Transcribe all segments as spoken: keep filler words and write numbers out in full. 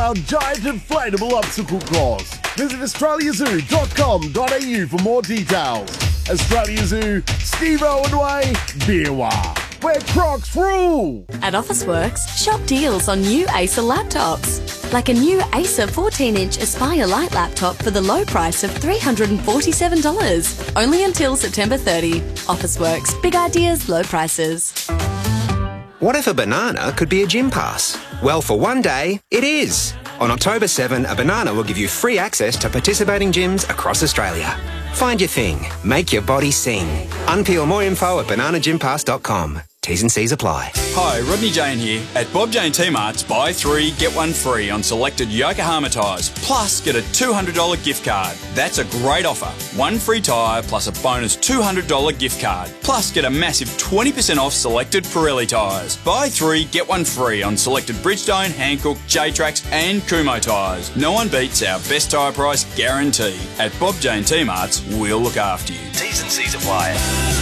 year-round giant inflatable obstacle course. Visit australia zoo dot com dot a u for more details. Australia Zoo, Steve-O and Way, Beerwah, where Crocs rule. At Officeworks, shop deals on new Acer laptops. Like a new Acer fourteen inch Aspire Lite laptop for the low price of three hundred forty-seven dollars. Only until September thirtieth. Officeworks, big ideas, low prices. What if a banana could be a gym pass? Well, for one day, it is. On October seventh, a banana will give you free access to participating gyms across Australia. Find your thing. Make your body sing. Unpeel more info at banana gym pass dot com. T's and C's apply. Hi, Rodney Jane here. At Bob Jane T-Mart's, buy three, get one free on selected Yokohama tyres. Plus, get a two hundred dollars gift card. That's a great offer. One free tyre plus a bonus two hundred dollars gift card. Plus, get a massive twenty percent off selected Pirelli tyres. Buy three, get one free on selected Bridgestone, Hankook, J-Trax and Kumho tyres. No one beats our best tyre price guarantee. At Bob Jane T-Mart's, we'll look after you. T's and C's apply.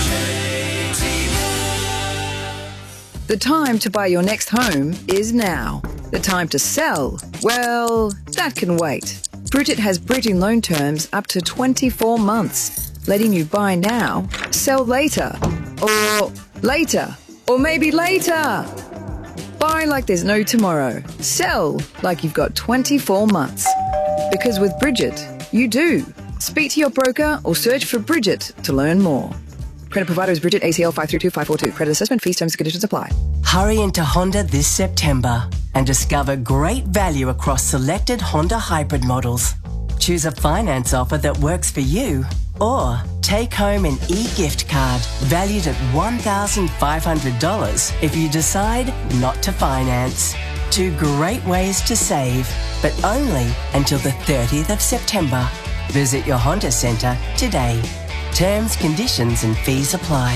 The time to buy your next home is now. The time to sell, well, that can wait. Bridget has bridging loan terms up to twenty-four months, letting you buy now, sell later, or later, or maybe later. Buy like there's no tomorrow. Sell like you've got twenty-four months. Because with Bridget, you do. Speak to your broker or search for Bridget to learn more. Credit provider is Bridget, A C L five three two five four two. Credit assessment fees, terms and conditions apply. Hurry into Honda this September and discover great value across selected Honda hybrid models. Choose a finance offer that works for you, or take home an e-gift card valued at one thousand five hundred dollars if you decide not to finance. Two great ways to save, but only until the thirtieth of September. Visit your Honda Centre today. Terms, conditions and fees apply.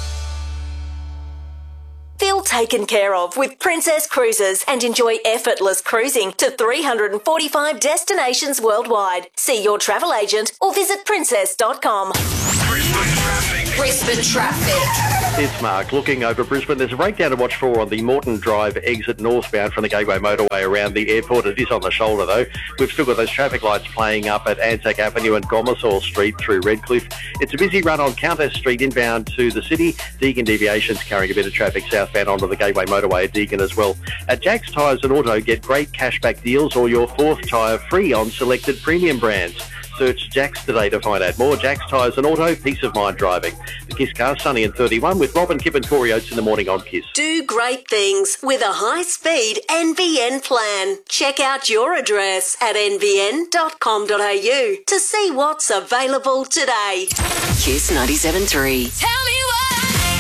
Feel taken care of with Princess Cruises and enjoy effortless cruising to three hundred forty-five destinations worldwide. See your travel agent or visit princess dot com. Brisbane traffic. Brisbane traffic. It's Mark. Looking over Brisbane, there's a breakdown to watch for on the Moreton Drive exit northbound from the Gateway Motorway around the airport. It is on the shoulder, though. We've still got those traffic lights playing up at Anzac Avenue and Gomersall Street through Redcliffe. It's a busy run on Countess Street inbound to the city. Deagon deviations carrying a bit of traffic southbound onto the Gateway Motorway at Deagon as well. At Jack's Tyres and Auto, get great cashback deals or your fourth tyre free on selected premium brands. Search Jack's today to find out more. Jack's Tyres and Auto, peace of mind driving. The Kiss Car, Sunny and thirty-one with Robin, Kip and Corey Oates in the morning on Kiss. Do great things with a high-speed N B N plan. Check out your address at n b n dot com dot a u to see what's available today. Kiss ninety-seven point three. Tell me what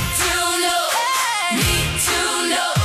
to know. Need to know.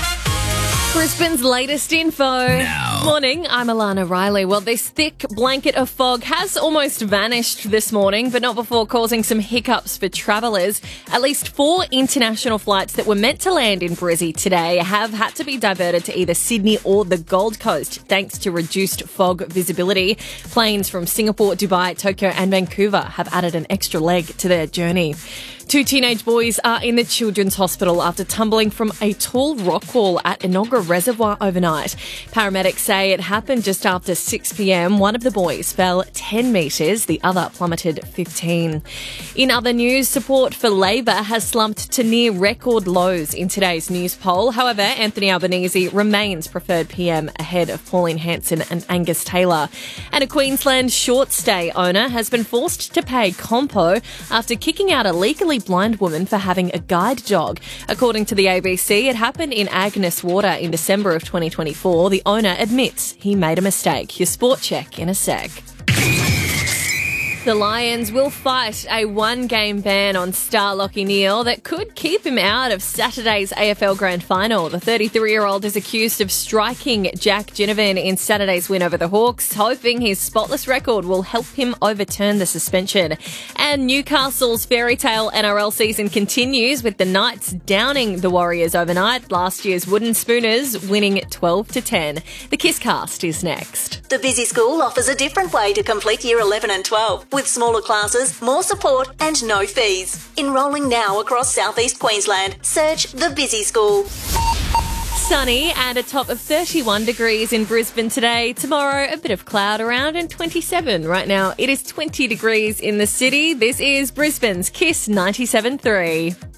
Brisbane's latest info. Now. Morning, I'm Alana Riley. Well, this thick blanket of fog has almost vanished this morning, but not before causing some hiccups for travellers. At least four international flights that were meant to land in Brizzy today have had to be diverted to either Sydney or the Gold Coast, thanks to reduced fog visibility. Planes from Singapore, Dubai, Tokyo and Vancouver have added an extra leg to their journey. Two teenage boys are in the Children's Hospital after tumbling from a tall rock wall at Enoggera Reservoir overnight. Paramedics say it happened just after six p m. One of the boys fell ten metres, the other plummeted fifteen. In other news, support for Labor has slumped to near record lows in today's news poll. However, Anthony Albanese remains preferred P M ahead of Pauline Hanson and Angus Taylor. And a Queensland short stay owner has been forced to pay Compo after kicking out a legally blind woman for having a guide dog. According to the A B C, it happened in Agnes Water in December of twenty twenty-four. The owner admits he made a mistake. Your sport check in a sec. The Lions will fight a one-game ban on star Lachie Neale that could keep him out of Saturday's A F L Grand Final. The thirty-three-year-old is accused of striking Jack Ginnivan in Saturday's win over the Hawks, hoping his spotless record will help him overturn the suspension. And Newcastle's fairy tale N R L season continues with the Knights downing the Warriors overnight. Last year's Wooden Spooners winning twelve to ten. The Kisscast is next. The Busy School offers a different way to complete Year eleven and twelve, with smaller classes, more support and no fees. Enrolling now across South East Queensland. Search The Busy School. sunny and a top of thirty-one degrees in Brisbane today. Tomorrow, a bit of cloud around and twenty-seven. Right now, it is twenty degrees in the city. This is Brisbane's Kiss ninety-seven point three.